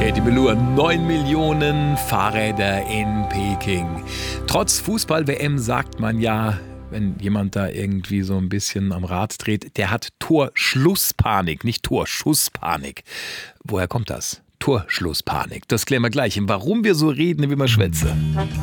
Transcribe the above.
Katie Melua, 9 Millionen Fahrräder in Peking. Trotz Fußball-WM sagt man ja, wenn jemand da irgendwie so ein bisschen am Rad dreht, der hat Torschlusspanik, nicht Torschusspanik. Woher kommt das? Torschlusspanik. Das klären wir gleich. Warum wir so reden, wie wir schwätzen.